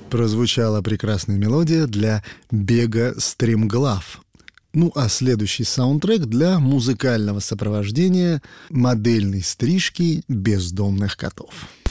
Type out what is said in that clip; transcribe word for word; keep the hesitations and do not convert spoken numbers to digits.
Прозвучала прекрасная мелодия для бега стремглав. Ну а следующий саундтрек для музыкального сопровождения модельной стрижки бездомных котов.